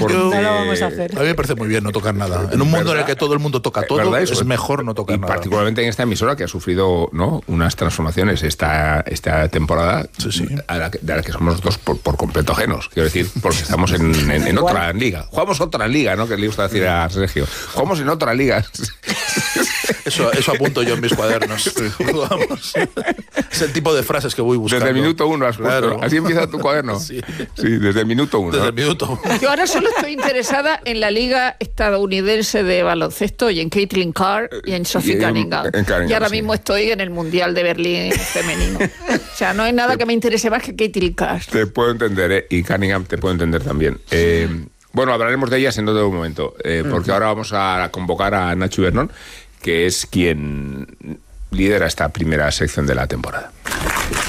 No lo vamos a hacer. A mí me parece muy bien no tocar nada. En un mundo en el que todo el mundo toca todo, es mejor no tocar nada. Particularmente en esta emisora que ha sufrido, ¿no?, unas transformaciones esta temporada, sí. De la que somos nosotros por completo ajenos. Quiero decir, porque estamos en otra liga. Jugamos otra liga, ¿no?, que le gusta decir a Sergio. Jugamos en otra liga. Eso apunto yo en mis cuadernos. Jugamos. Es el tipo de frases que voy buscando. Desde el minuto 1 has puesto. Claro. ¿Así empieza tu cuaderno? Sí, desde el minuto 1. Desde el minuto 1. Yo ahora solo estoy interesada en la liga estadounidense de baloncesto y en Caitlin Carr y en Sophie Cunningham. Y ahora mismo estoy en el Mundial de Berlín femenino. O sea, no hay nada que me interese más que Caitlin Carr. Te puedo entender, y Cunningham te puedo entender también. Bueno, hablaremos de ellas en otro momento, porque ahora vamos a convocar a Nacho Ibernón, que es quien lidera esta primera sección de la temporada.